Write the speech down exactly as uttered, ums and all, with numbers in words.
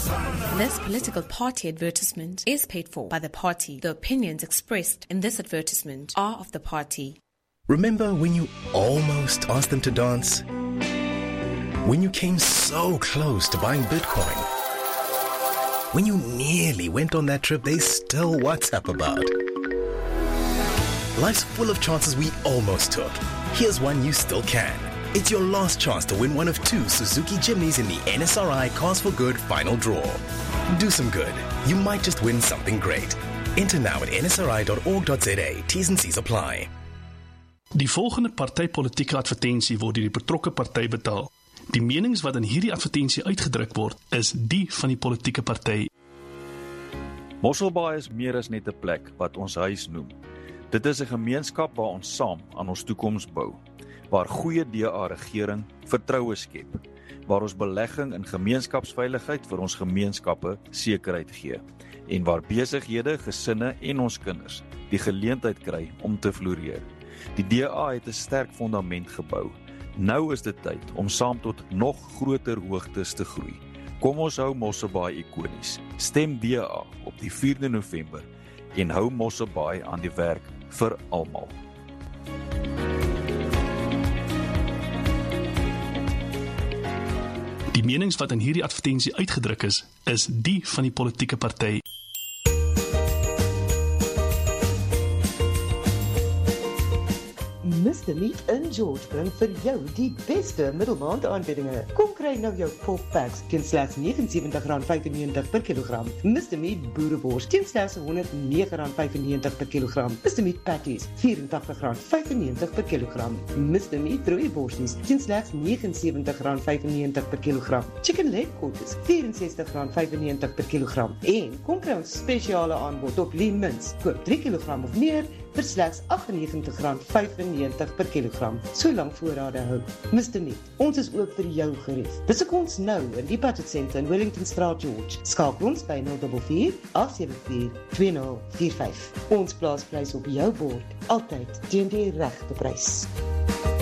This political party advertisement is paid for by the party. The opinions expressed in this advertisement are of the party. Remember when you almost asked them to dance? When you came so close to buying Bitcoin? When you nearly went on that trip they still WhatsApp about? Life's full of chances we almost took. Here's one you still can. It's your last chance to win one of two Suzuki Jimneys in the N S R I Cars for Good final draw. Do some good. You might just win something great. Enter now at n s r i dot org dot z a. T's and C's apply. Die volgende partypolitieke advertensie word deur die betrokke party betaal. Die menings wat in hierdie advertensie uitgedruk word, is die van die politieke party. Mosselbaai is meer as net 'n plek wat ons huis noem. Dit is 'n gemeenskap waar ons saam aan ons toekoms bou, waar goeie D A-regering vertroue skep, waar ons belegging in gemeenskapsveiligheid vir ons gemeenskappe sekerheid gee, en waar besighede, gesinne en ons kinders die geleentheid kry om te floreer. Die D A het 'n sterk fondament gebou. Nou is dit tyd om saam tot nog groter hoogtes te groei. Kom ons hou Mosselbaai ikonies. Stem D A op die vierde November en hou Mosselbaai aan die werk vir almal. Die menings wat in hierdie advertensie uitgedruk is, is die van die politieke party. Mister Meat in George bring vir jou die beste middelmaand aanbiedinge. Kom kry nou jou poppacks teen slegs negenensewentig rand vyfennegentig per kilogram. Mister Meat boerewors teen slegs honderd nege rand vyfennegentig per kilogram. Mister Meat patties vyfentagtig rand vyfennegentig per kilogram. Mister Meat rooiborsies teen slegs negenensewentig rand vyfennegentig per kilogram. Chicken leg quarters vierensestig rand vyfennegentig per kilogram. En kom kry ons spesiale aanbod op Lee Mints. Koop drie kilogram of meer vir slegs agtennegentig rand vyfennegentig per kilogram, solank voorrade hou. Mister Meat, ons is ook vir jou gerief. Besoek ons nou in die Budget Center in Wellington Straat, George. Skakel ons by nul vier vier agt sewe vier twee nul vier vyf. Ons plaas prys op jou bord, altyd teen die regte prys.